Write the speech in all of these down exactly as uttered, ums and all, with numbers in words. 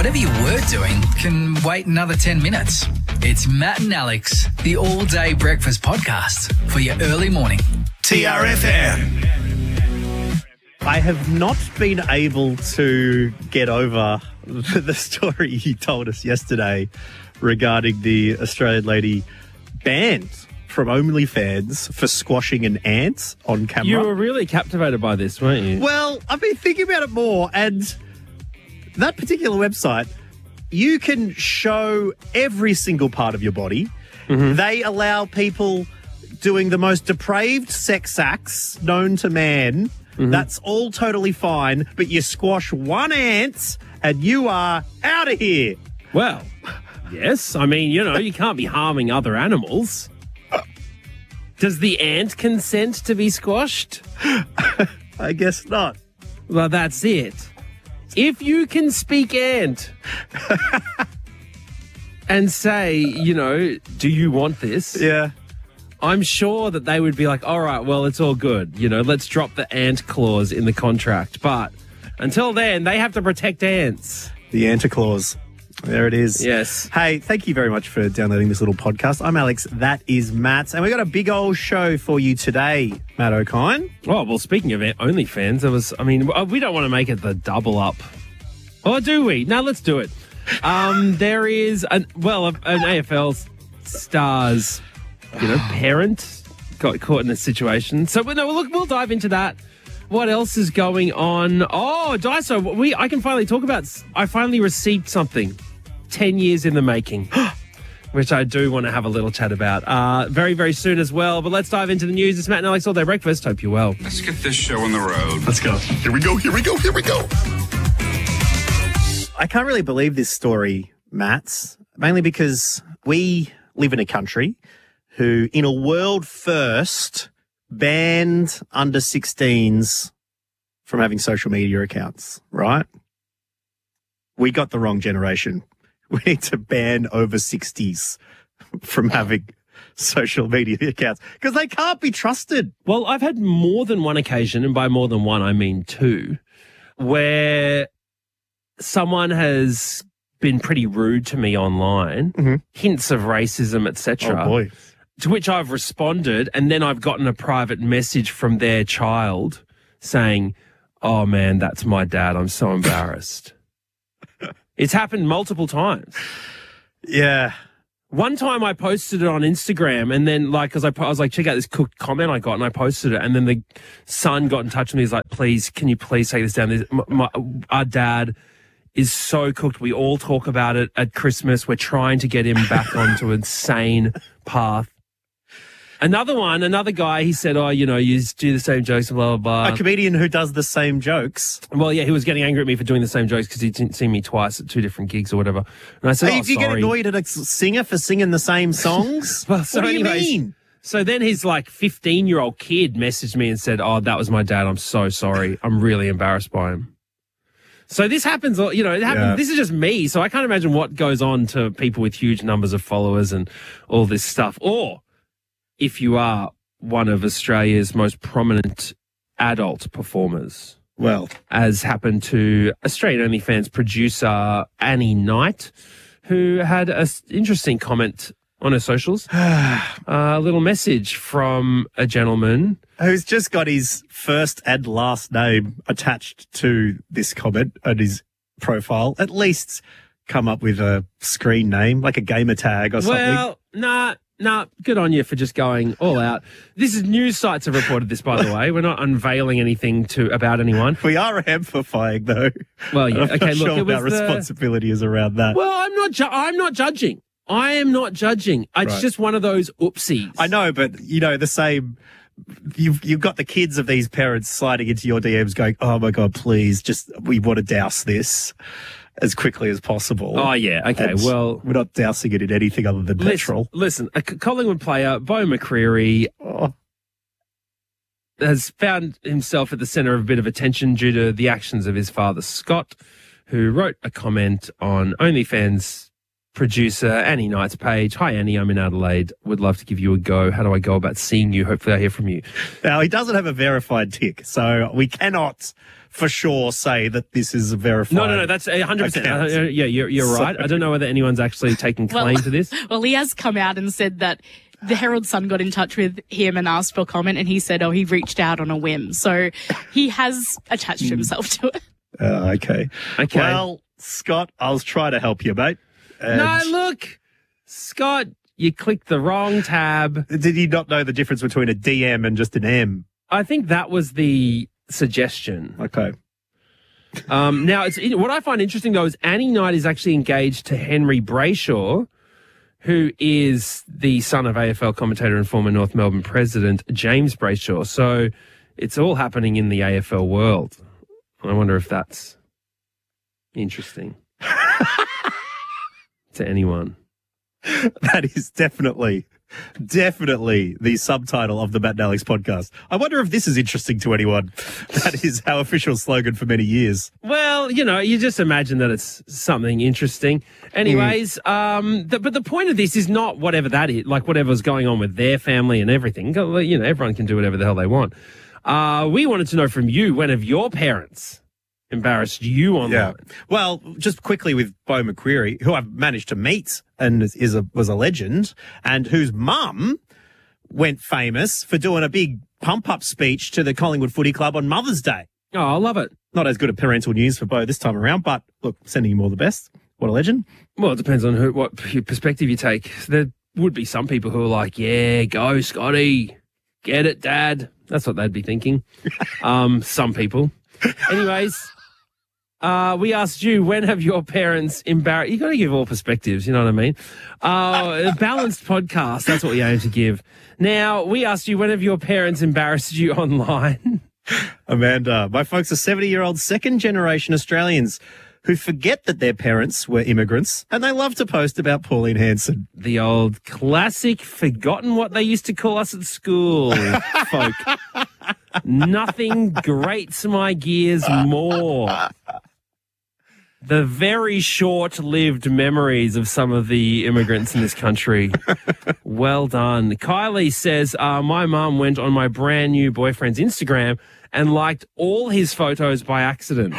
whatever you were doing can wait another ten minutes. It's Matt and Alex, the all-day breakfast podcast for your early morning. T R F M. I have not been able to get over the story you told us yesterday regarding the Australian lady banned from OnlyFans for squashing an ant on camera. You were really captivated by this, weren't you? Well, I've been thinking about it more, and that particular website, you can show every single part of your body. Mm-hmm. They allow people doing the most depraved sex acts known to man. Mm-hmm. That's all totally fine, but you squash one ant and you are out of here. Well, yes. I mean, you know, you can't be harming other animals. Does the ant consent to be squashed? I guess not. Well, that's it. If you can speak ant and say, you know, do you want this? Yeah. I'm sure that they would be like, all right, well, it's all good. You know, let's drop the ant clause in the contract. But until then, they have to protect ants. The ant clause. There it is. Yes. Hey, thank you very much for downloading this little podcast. I'm Alex. That is Matt. And we've got a big old show for you today, Matt O'Kine. Oh, well, speaking of OnlyFans, there was, I mean, we don't want to make it the double up. Or do we? No, let's do it. Um, there is, an, well, an A F L star's, you know, parent got caught in a situation. So, no, look, we'll dive into that. What else is going on? Oh, Daiso, we, I can finally talk about, I finally received something. ten years in the making, which I do want to have a little chat about uh, very, very soon as well. But let's dive into the news. It's Matt and Alex All Day Breakfast. Hope you're well. Let's get this show on the road. Let's go. Here we go, here we go, here we go. I can't really believe this story, Matt, mainly because we live in a country who, in a world first, banned under sixteens from having social media accounts, right? We got the wrong generation. We need to ban over sixties from having social media accounts because they can't be trusted. Well, I've had more than one occasion, and by more than one, I mean two, where someone has been pretty rude to me online, mm-hmm. hints of racism, et cetera. Oh, boy. To which I've responded, and then I've gotten a private message from their child saying, oh, man, that's my dad. I'm so embarrassed. It's happened multiple times. Yeah. One time I posted it on Instagram, and then, like, because I, I was like, check out this cooked comment I got, and I posted it, and then the son got in touch with me. He's like, please, can you please take this down? This, my, my, our dad is so cooked. We all talk about it at Christmas. We're trying to get him back onto a sane path. Another one, another guy, he said, oh, you know, you do the same jokes, blah, blah, blah. A comedian who does the same jokes. Well, yeah, he was getting angry at me for doing the same jokes because he'd seen me twice at two different gigs or whatever. And I said, hey, oh, do you sorry. get annoyed at a singer for singing the same songs? Well, so what do anyways, you mean? So then his, like, fifteen-year-old kid messaged me and said, oh, that was my dad. I'm so sorry. I'm really embarrassed by him. So this happens, you know, it happens. Yeah. This is just me. So I can't imagine what goes on to people with huge numbers of followers and all this stuff. Or if you are one of Australia's most prominent adult performers. Well, as happened to Australian OnlyFans producer Annie Knight, who had an interesting comment on her socials. A little message from a gentleman who's just got his first and last name attached to this comment on his profile. At least come up with a screen name, like a gamer tag or something. Well, nah. Nah, good on you for just going all out. This is news sites have reported this, by the way. We're not unveiling anything to about anyone. We are amplifying, though. Well, yeah. I'm Okay, not look, sure it was our the... responsibility is around that. Well, I'm not. Ju- I'm not judging. I am not judging. It's Right. just one of those oopsies. I know, but you know the same. You've you've got the kids of these parents sliding into your D Ms, going, "Oh my God, please, just we want to douse this as quickly as possible." Oh, yeah. Okay, And well... we're not dousing it in anything other than Listen, petrol. listen, a Collingwood player, Bo McCreary, Oh. has found himself at the centre of a bit of attention due to the actions of his father, Scott, who wrote a comment on OnlyFans producer Annie Knight's page. Hi, Annie. I'm in Adelaide. Would love to give you a go. How do I go about seeing you? Hopefully I hear from you. Now, he doesn't have a verified tick, so we cannot for sure say that this is a verified No, no, no. That's one hundred percent. account. Uh, yeah, you're, you're So- right. I don't know whether anyone's actually taken claim Well- to this. Well, he has come out and said that the Herald Sun got in touch with him and asked for comment, and he said, oh, he reached out on a whim. So he has attached himself to it. Uh, okay. Okay. Well, Scott, I was trying to help you, mate. And No, look, Scott, you clicked the wrong tab. Did you not know the difference between a D M and just an M? I think that was the suggestion. Okay. Um, now, it's what I find interesting, though, is Annie Knight is actually engaged to Henry Brayshaw, who is the son of A F L commentator and former North Melbourne president, James Brayshaw. So it's all happening in the A F L world. I wonder if that's interesting to anyone. That is definitely, definitely the subtitle of the Matt and Alex podcast. I wonder if this is interesting to anyone. That is our official slogan for many years. Well, you know, you just imagine that it's something interesting. Anyways, um, the, but the point of this is not whatever that is, like whatever's going on with their family and everything. You know, everyone can do whatever the hell they want. Uh, we wanted to know from you, when have your parents embarrassed you online? Yeah. Well, just quickly with Beau McCreary, who I've managed to meet and is, is a, was a legend, and whose mum went famous for doing a big pump-up speech to the Collingwood Footy Club on Mother's Day. Oh, I love it. Not as good at parental news for Beau this time around, but look, sending him all the best. What a legend. Well, it depends on who, what perspective you take. There would be some people who are like, yeah, go, Scotty. Get it, Dad. That's what they'd be thinking. um, some people. Anyways, uh, we asked you, when have your parents embarrassed? You got to give all perspectives, you know what I mean? Uh, a balanced podcast, that's what we aim to give. Now, we asked you, when have your parents embarrassed you online? Amanda, my folks are seventy-year-old second-generation Australians who forget that their parents were immigrants, and they love to post about Pauline Hanson. The old classic, forgotten what they used to call us at school, folk. Nothing grates my gears more. The very short-lived memories of some of the immigrants in this country. Well done. Kylie says, uh, my mum went on my brand new boyfriend's Instagram and liked all his photos by accident.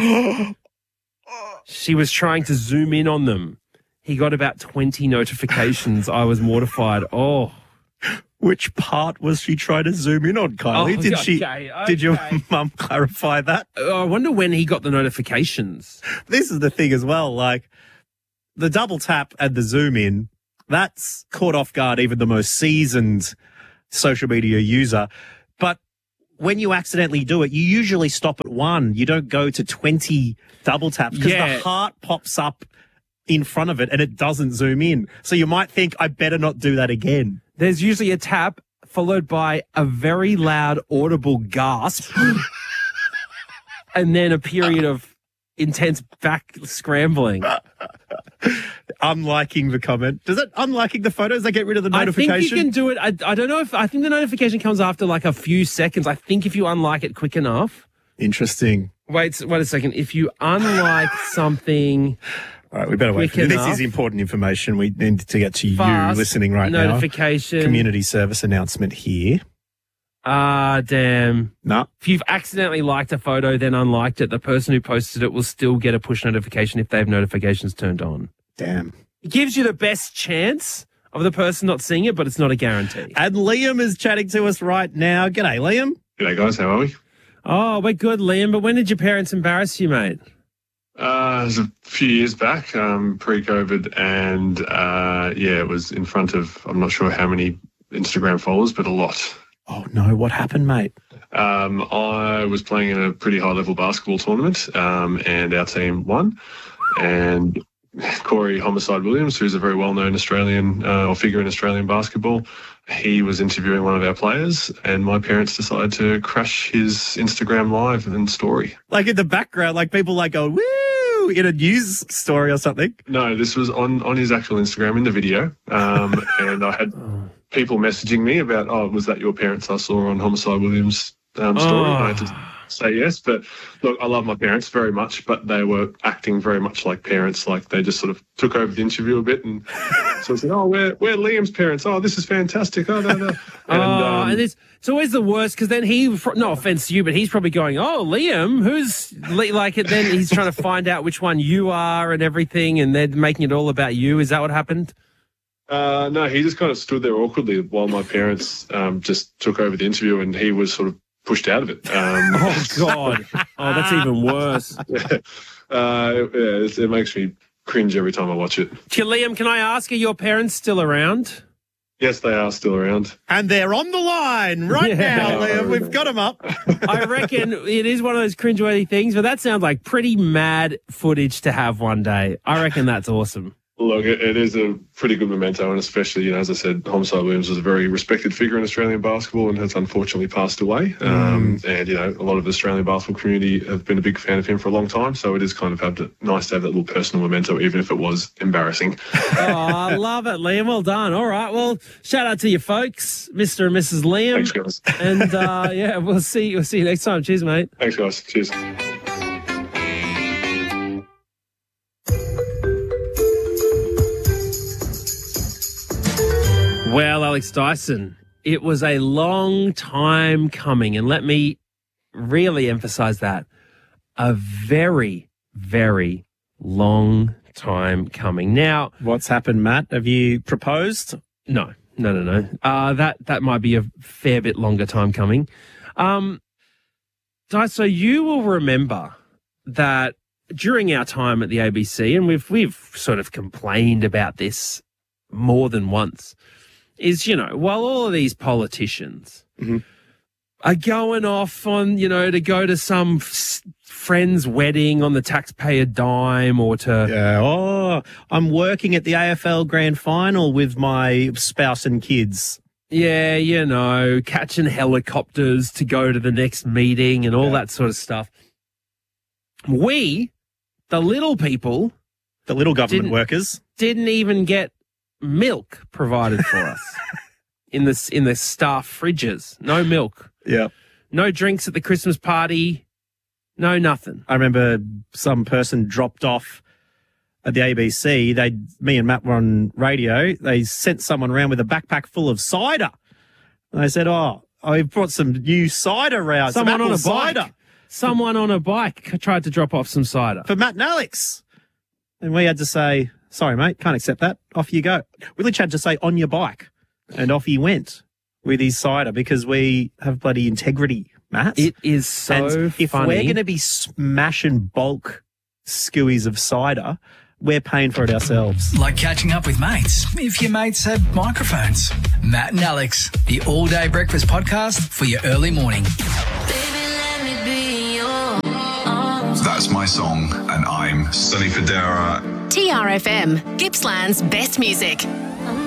She was trying to zoom in on them. He got about twenty notifications. I was mortified. Oh. Which part was she trying to zoom in on, Kylie? Oh, did she? okay, Did your okay. mum clarify that? I wonder when he got the notifications. This is the thing as well. Like the double tap and the zoom in, that's caught off guard even the most seasoned social media user. But when you accidentally do it, you usually stop at one. You don't go to twenty double taps because Yeah. the heart pops up in front of it and it doesn't zoom in. So you might think, I better not do that again. There's usually a tap followed by a very loud audible gasp and then a period of intense back scrambling. Unliking the comment. Does it unliking the photos? They get rid of the I notification? think you can do it. I, I don't know if I think the notification comes after like a few seconds. I think if you unlike it quick enough. Interesting. Wait, wait a second. If you unlike something All right, we better wait. Quick This enough. is important information. We need to get to fast, you listening right notification. now. Community service announcement here. Ah, damn. No. If you've accidentally liked a photo, then unliked it, the person who posted it will still get a push notification if they have notifications turned on. Damn. It gives you the best chance of the person not seeing it, but it's not a guarantee. And Liam is chatting to us right now. G'day, Liam. G'day, guys. How are we? Oh, we're good, Liam, but when did your parents embarrass you, mate? Uh, it was a few years back, um, pre-COVID, and uh, yeah, it was in front of, I'm not sure how many Instagram followers, but a lot. Oh, no. What happened, mate? Um, I was playing in a pretty high-level basketball tournament, um, and our team won. And Corey Homicide Williams, who's a very well-known Australian uh, or figure in Australian basketball, he was interviewing one of our players, and my parents decided to crash his Instagram live and story. Like in the background, like people like go, woo, in a news story or something. No, this was on, on his actual Instagram in the video. Um, and I had people messaging me about, oh, was that your parents I saw on Homicide Williams' um, story? Oh. And I had to say yes. But look, I love my parents very much, but they were acting very much like parents. Like they just sort of took over the interview a bit and so I said, oh, we're, we're Liam's parents. Oh, this is fantastic. Oh, no, no. And, oh, um, and it's, it's always the worst because then he, no offense to you, but he's probably going, oh, Liam, who's Li-? like it? Then he's trying to find out which one you are and everything, and they're making it all about you. Is that what happened? Uh, no, he just kind of stood there awkwardly while my parents um, just took over the interview, and he was sort of pushed out of it. Um, oh, God. Oh, that's even worse. yeah, uh, yeah it, it makes me cringe every time I watch it. Liam, can I ask, are your parents still around? Yes, they are still around. And they're on the line right Yeah. now, Liam. We've got them up. I reckon it is one of those cringeworthy things, but that sounds like pretty mad footage to have one day. I reckon that's awesome. Look, it, it is a pretty good memento, and especially, you know, as I said, Homicide Williams was a very respected figure in Australian basketball and has unfortunately passed away. Mm. Um, and, you know, a lot of the Australian basketball community have been a big fan of him for a long time, so it is kind of have to, nice to have that little personal memento, even if it was embarrassing. Oh, I love it, Liam. Well done. All right, well, shout out to you folks, Mister and Missus Liam. Thanks, guys. And, uh, yeah, we'll see, we'll see you next time. Cheers, mate. Thanks, guys. Cheers. Well, Alex Dyson, it was a long time coming, and let me really emphasize that. A very, very long time coming. Now, What's happened, Matt? Have you proposed? no, no, no, no. Uh, that, that might be a fair bit longer time coming. Um, Dyson, so you will remember that during our time at the A B C, and we've, we've sort of complained about this more than once, is, you know, while all of these politicians Mm-hmm. are going off on, you know, to go to some f- friend's wedding on the taxpayer dime or to... Yeah. Oh, I'm working at the A F L Grand Final with my spouse and kids. Yeah, you know, catching helicopters to go to the next meeting and all Yeah. that sort of stuff. We, the little people, The little government Didn't- workers. didn't even get milk provided for us in the, in the staff fridges. No milk. Yeah. No drinks at the Christmas party. No nothing. I remember some person dropped off at the A B C. They, me and Matt were on radio. They sent someone around with a backpack full of cider. And they said, oh, I brought some new cider out. some Someone on apple a cider bike. Someone on a bike tried to drop off some cider. for Matt and Alex. And we had to say, sorry, mate, can't accept that. Off you go. We literally had to say, on your bike. And off he went with his cider because we have bloody integrity, Matt. It is so and if funny. we're going to be smashing bulk skewies of cider, we're paying for it ourselves. Like catching up with mates, if your mates had microphones. Matt and Alex, the All Day Breakfast podcast for your early morning. That's my song, and I'm Sonny Fodera. T R F M, Gippsland's best music.